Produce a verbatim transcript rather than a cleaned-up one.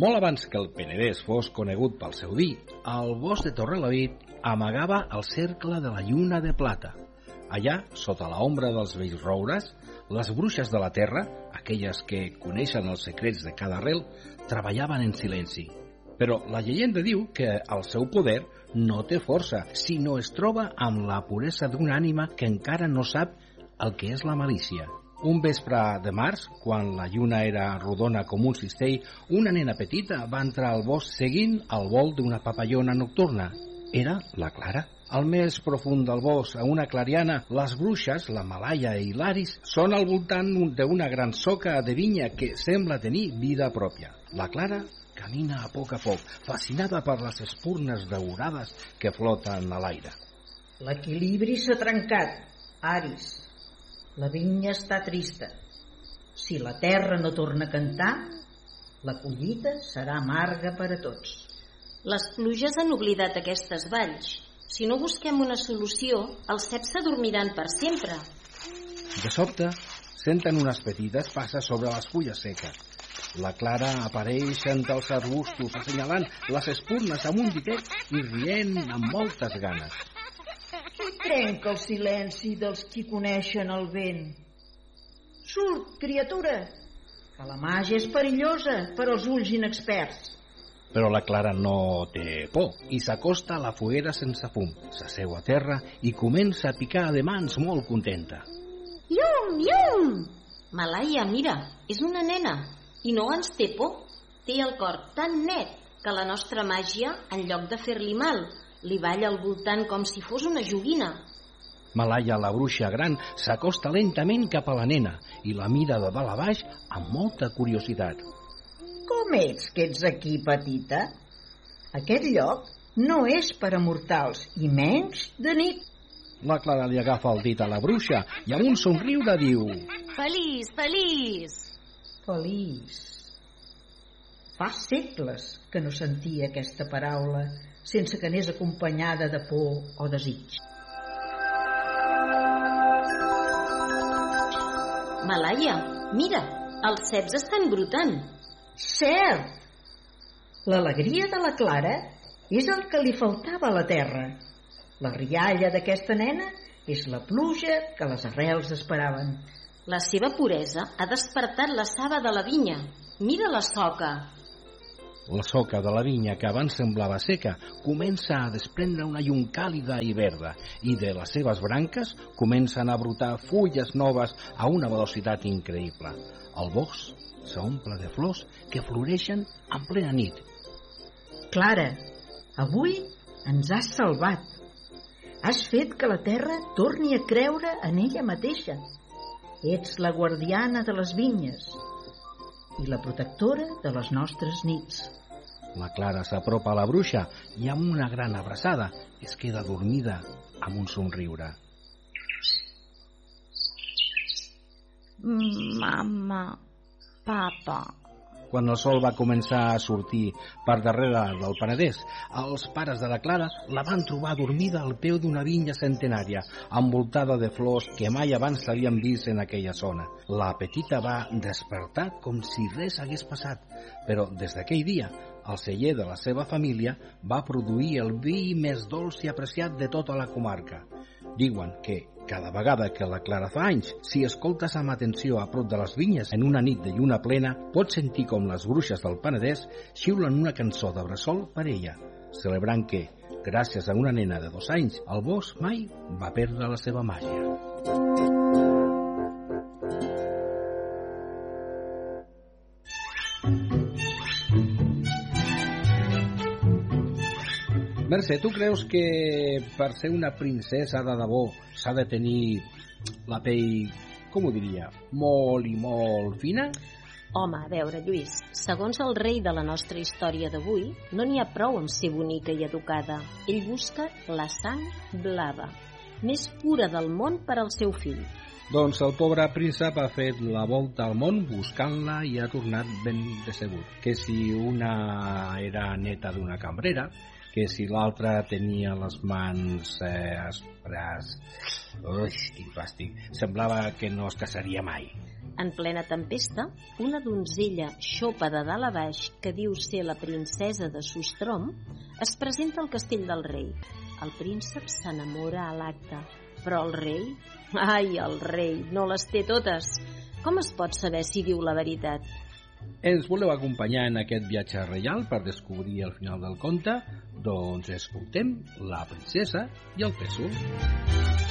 Molt abans que el Penedès fos conegut pel seu vi, el bosc de Torrelavit amagava el cercle de la lluna de plata. Allà, sota l'ombra dels vells roures, les bruixes de la terra, aquelles que coneixen els secrets de cada arrel, treballaven en silenci. Però la llegenda diu que el seu poder no té força si no es troba amb la puresa d'una ànima que encara no sap el que és la malícia. Un vespre de març, quan la lluna era rodona com un cistell, una nena petita va entrar al bosc seguint el vol d'una papallona nocturna. Era la Clara. Al més profund del bosc, a una clariana, les bruixes, la Malaia i l'Aris, són al voltant d'una gran soca de vinya que sembla tenir vida pròpia. La Clara camina a poc a poc, fascinada per les espurnes daurades que floten a l'aire. L'equilibri s'ha trencat, Aris. La vinya està trista. Si la terra no torna a cantar, la collita serà amarga per a tots. Les pluges han oblidat aquestes valls. Si no busquem una solució, els ceps s'adormiran per sempre. De sobte, senten unes petites passes sobre les fulles seques. La Clara apareix entre els arbustos, assenyalant les espurnes amb un ditet i rient amb moltes ganes. Qui trenca el silenci dels qui coneixen el vent? Surt, criatura, que la màgia és perillosa per als ulls inexperts. Però la Clara no té por i s'acosta a la foguera sense fum. S'asseu a terra i comença a picar de mans molt contenta. Llum, llum! Malaia, mira, és una nena i no ens té por. Té el cor tan net que la nostra màgia, en lloc de fer-li mal, li balla al voltant com si fos una joguina. Malaia, la bruixa gran, s'acosta lentament cap a la nena i la mira de dalt a baix amb molta curiositat. Com ets que ets aquí, petita? Aquest lloc no és per a mortals, i menys de nit. La Clara li agafa el dit a la bruixa i amb un somriure diu: Feliç, feliç! Feliç. Fa segles que no sentia aquesta paraula sense que anés acompanyada de por o desig. Malaia, mira, els ceps estan brotant. Cert! L'alegria de la Clara és el que li faltava a la terra. La rialla d'aquesta nena és la pluja que les arrels esperaven. La seva puresa ha despertat la saba de la vinya. Mira la soca. La soca de la vinya, que abans semblava seca, comença a desprendre una llum càlida i verda i de les seves branques comencen a brotar fulles noves a una velocitat increïble. El bosc s'omple de flors que floreixen en plena nit. Clara, avui ens has salvat. Has fet que la terra torni a creure en ella mateixa. Ets la guardiana de les vinyes i la protectora de les nostres nits. La Clara s'apropa a la bruixa i amb una gran abraçada es queda dormida amb un somriure. Mama, papa... Quan el sol va començar a sortir per darrere del Penedès, els pares de la Clara la van trobar dormida al peu d'una vinya centenària, envoltada de flors que mai abans s'havien vist en aquella zona. La petita va despertar com si res hagués passat, però des d'aquell dia, el celler de la seva família va produir el vi més dolç i apreciat de tota la comarca. Diuen que cada vegada que la Clara fa anys, si escoltes amb atenció a prop de les vinyes en una nit de lluna plena, pots sentir com les bruixes del Penedès xiulen una cançó de bressol per ella, celebrant que, gràcies a una nena de dos anys, el bosc mai va perdre la seva màgia. Mercè, tu creus que per ser una princesa de debò s'ha de tenir la pell, com ho diria, molt i molt fina? Home, a veure, Lluís, segons el rei de la nostra història d'avui, no n'hi ha prou amb ser bonica i educada. Ell busca la sang blava, més pura del món per al seu fill. Doncs el pobre príncep ha fet la volta al món buscant-la i ha tornat ben decebut. Que si una era neta d'una cambrera, que si l'altre tenia les mans eh, aspres... Ui, quin fàstic. Semblava que no es casaria mai. En plena tempesta, una donzella xopa de dalt a baix, que diu ser la princesa de Sustrom, es presenta al castell del rei. El príncep s'enamora a l'acte, però el rei... Ai, el rei, no les té totes. Com es pot saber si diu la veritat? Ens voleu acompanyar en aquest viatge reial per descobrir el final del conte? Doncs escoltem La princesa i el pèsol.